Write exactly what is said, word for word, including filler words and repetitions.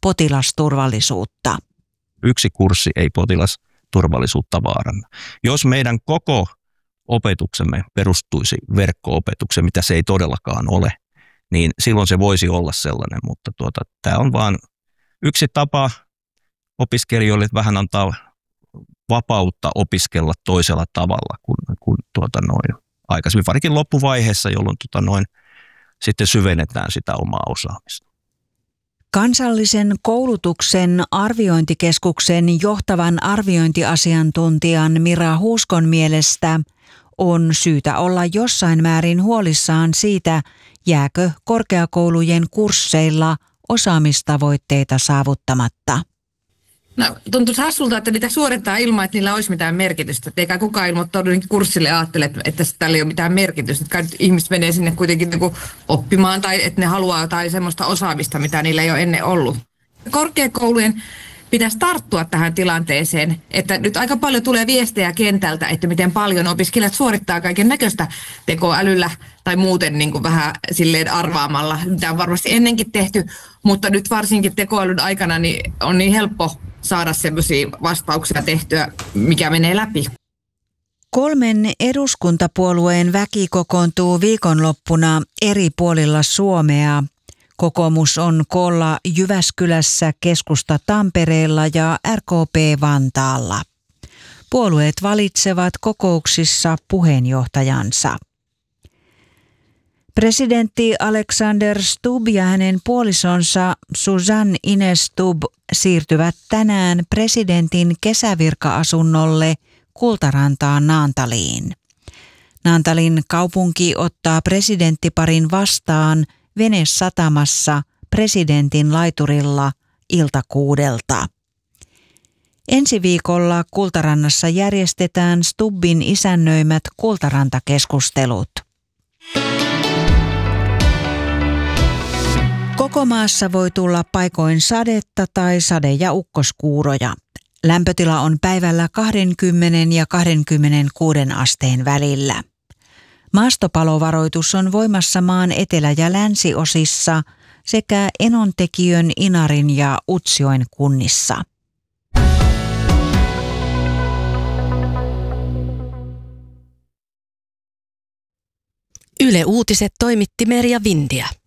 potilasturvallisuutta. Yksi kurssi ei potilasturvallisuutta vaaranna. Jos meidän koko opetuksemme perustuisi verkko-opetukseen, mitä se ei todellakaan ole, niin silloin se voisi olla sellainen, mutta tuota, tämä on vaan yksi tapa opiskelijoille vähän antaa vapautta opiskella toisella tavalla kuin, kuin tuota noin aikaisemmin, varsinkin loppuvaiheessa, jolloin tuota noin sitten syvennetään sitä omaa osaamista. Kansallisen koulutuksen arviointikeskuksen johtavan arviointiasiantuntijan Mira Huuskon mielestä on syytä olla jossain määrin huolissaan siitä, jääkö korkeakoulujen kursseilla osaamistavoitteita saavuttamatta. No, tuntuu hassulta, että niitä suorittaa ilman, että niillä olisi mitään merkitystä. Et eikä kukaan ilmoittaudu kurssille ajattele, että, että tällä ei ole mitään merkitystä. Että ihmiset menee sinne kuitenkin niin oppimaan tai että ne haluaa jotain semmoista osaamista, mitä niillä ei ole ennen ollut. Korkeakoulujen pitäisi tarttua tähän tilanteeseen, että nyt aika paljon tulee viestejä kentältä, että miten paljon opiskelijat suorittaa kaiken näköistä tekoälyllä tai muuten niin kuin vähän silleen arvaamalla, mitä on varmasti ennenkin tehty, mutta nyt varsinkin tekoälyn aikana niin on niin helppo saada sellaisia vastauksia tehtyä, mikä menee läpi. Kolmen eduskuntapuolueen väki kokoontuu viikonloppuna eri puolilla Suomea. Kokoomus on koolla Jyväskylässä, keskusta Tampereella ja R K P Vantaalla. Puolueet valitsevat kokouksissa puheenjohtajansa. Presidentti Alexander Stubb ja hänen puolisonsa Susanne Ines Stubb siirtyvät tänään presidentin kesävirka-asunnolle Kultarantaan Naantaliin. Naantalin kaupunki ottaa presidenttiparin vastaan venesatamassa presidentin laiturilla iltakuudelta. Ensi viikolla Kultarannassa järjestetään Stubbin isännöimät Kultarantakeskustelut. Koko maassa voi tulla paikoin sadetta tai sade- ja ukkoskuuroja. Lämpötila on päivällä kaksikymmentä ja kaksikymmentäkuusi asteen välillä. Maastopalovaroitus on voimassa maan etelä- ja länsiosissa sekä Enontekiön, Inarin ja Utsjoen kunnissa. Yle Uutiset toimitti Merja Vintiä.